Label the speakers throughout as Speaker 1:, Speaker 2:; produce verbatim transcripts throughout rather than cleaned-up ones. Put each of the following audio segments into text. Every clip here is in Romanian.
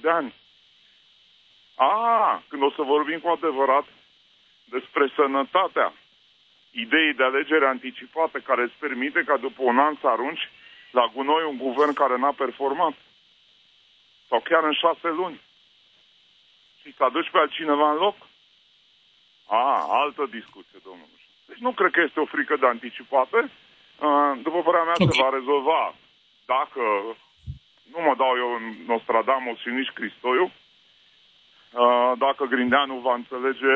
Speaker 1: de ani. A, când o să vorbim cu adevărat despre sănătatea ideii de alegere anticipată care îți permite ca după un an să arunci la gunoi un guvern care n-a performat. Sau chiar în șase luni. Și să aduci pe altcineva în loc? A, altă discuție, domnul. Deci nu cred că este o frică de anticipate. După părerea mea, okay, se va rezolva dacă nu mă dau eu în Nostradamus și nici Cristoiu, dacă Grindeanu va înțelege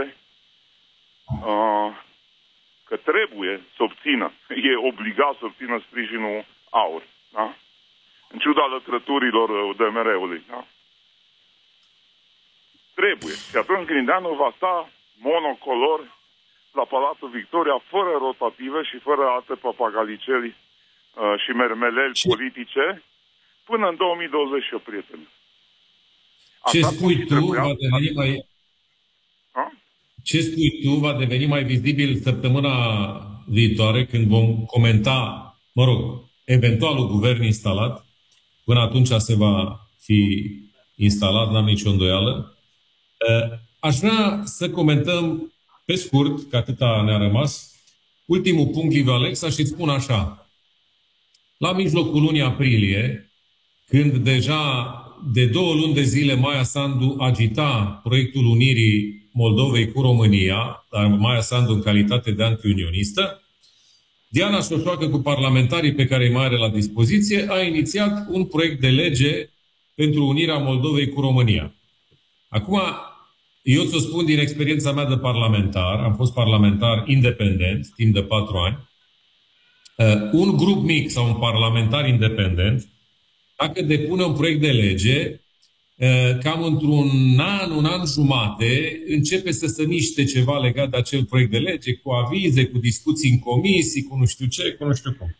Speaker 1: că trebuie să obțină, e obligat să obțină sprijinul aur. Da? În ciuda lătrăturilor U D M R-ului. Da? Trebuie. Și atunci Grindeanu va sta monocolor la Palatul Victoria, fără rotative și fără alte papagaliceli uh, și mermeleli și politice, până în două mii douăzeci și opt, prieteni.
Speaker 2: Ce spui tu va deveni mai... A? Ce spui tu va deveni mai vizibil săptămâna viitoare, când vom comenta, mă rog, eventualul guvern instalat. Până atunci se va fi instalat, n-am nicio îndoială. Aș vrea să comentăm pe scurt, că atâta ne-a rămas, ultimul punct, Liviu Alexa, și îți spun așa. La mijlocul lunii aprilie, când deja de două luni de zile Maia Sandu agita proiectul unirii Moldovei cu România, dar Maia Sandu în calitate de antiunionistă, Diana Șoșoacă, cu parlamentarii pe care îi mai are la dispoziție, a inițiat un proiect de lege pentru unirea Moldovei cu România. Acum, eu ți-o spun din experiența mea de parlamentar, am fost parlamentar independent timp de patru ani, uh, un grup mic sau un parlamentar independent, dacă depune un proiect de lege, uh, cam într-un an, un an jumate, începe să se miște ceva legat de acel proiect de lege, cu avize, cu discuții în comisii, cu nu știu ce, cu nu știu cum.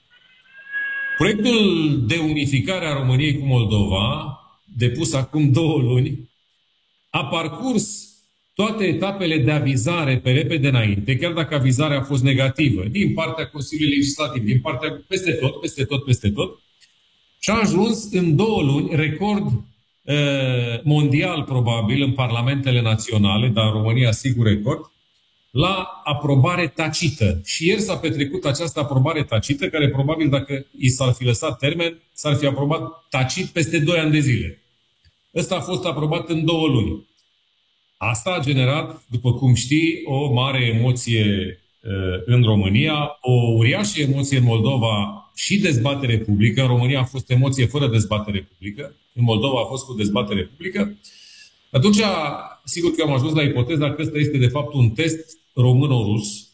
Speaker 2: Proiectul de unificare a României cu Moldova, depus acum două luni, a parcurs toate etapele de avizare pe repede înainte, chiar dacă avizarea a fost negativă, din partea Consiliului Legislativ, din partea peste tot, peste tot, peste tot, și a ajuns în două luni, record uh, mondial probabil în parlamentele naționale, dar în România sigur record, la aprobare tacită. Și ieri s-a petrecut această aprobare tacită, care probabil dacă i s-ar fi lăsat termen, s-ar fi aprobat tacit peste doi ani de zile. Ăsta a fost aprobat în două luni. Asta a generat, după cum știi, o mare emoție uh, în România, o uriașă emoție în Moldova și dezbatere publică. În România a fost emoție fără dezbatere publică. În Moldova a fost cu dezbatere publică. Atunci, sigur că am ajuns la ipoteza că ăsta este de fapt un test româno-rus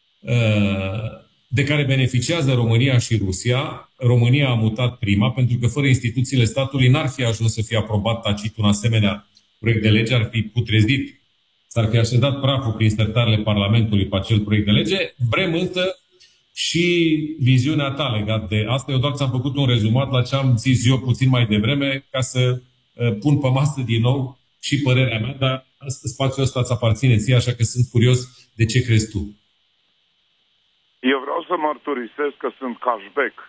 Speaker 2: uh, de care beneficiază România și Rusia. România a mutat prima, pentru că fără instituțiile statului n-ar fi ajuns să fie aprobat tacit un asemenea proiect de lege, ar fi putrezit, s-ar fi așezat praful prin sertarele Parlamentului pe acel proiect de lege. Vrem însă și viziunea ta legat de asta. Eu doar ți-am făcut un rezumat la ce am zis eu puțin mai devreme, ca să uh, pun pe masă din nou și părerea mea, dar spațiul ăsta îți aparține ție, așa că sunt curios de ce crezi tu.
Speaker 1: Eu vreau să mărturisesc că sunt cashback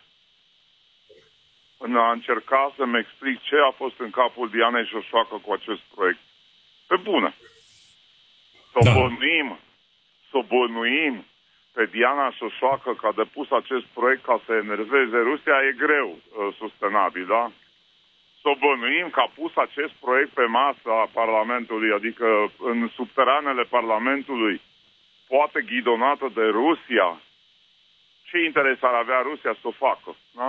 Speaker 1: în a încerca să-mi explic ce a fost în capul Dianei Șoșoacă cu acest proiect. Pe bună. Să o da. bănuim, să o bănuim pe Diana Șoșoacă că a depus acest proiect ca să enerveze Rusia, e greu uh, sustenabil, da? Să o bănuim că a pus acest proiect pe masa Parlamentului, adică în subteranele Parlamentului, poate ghidonată de Rusia. Ce interes ar avea Rusia să o facă, da?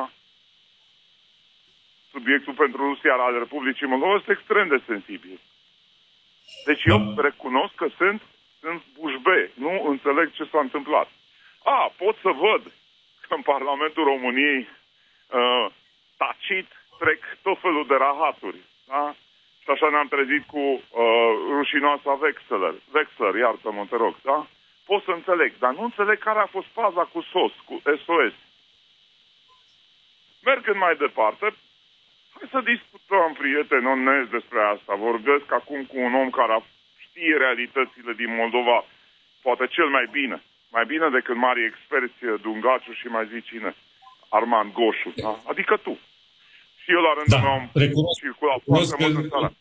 Speaker 1: Subiectul pentru Rusia al Republicii Moldova este extrem de sensibil. Deci eu da. recunosc că sunt, sunt bușbe. Nu înțeleg ce s-a întâmplat. A, pot să văd că în Parlamentul României uh, tacit trec tot felul de rahaturi. Da? Și așa ne-am trezit cu uh, rușinoasa Wexler. Wexler, iartă-mă, te rog, da? Pot să înțeleg, dar nu înțeleg care a fost faza cu S O S, cu S O S. Mergând mai departe, hai să discutăm, prieteni onesti, despre asta. Vorbesc acum cu un om care știe realitățile din Moldova, poate cel mai bine. Mai bine decât mari experți, Dungaciu și mai zic cine, Armand Goșu. Da? Adică tu. Și eu la rândul
Speaker 2: da,
Speaker 1: meu am
Speaker 2: recunosc,
Speaker 1: circulat foarte mult în țara.